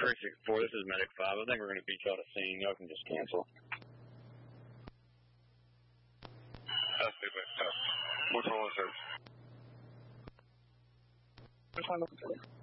364, this is Medic 5. I think we're going to beat y'all to scene. Y'all can just cancel. That's it, What's wrong with her?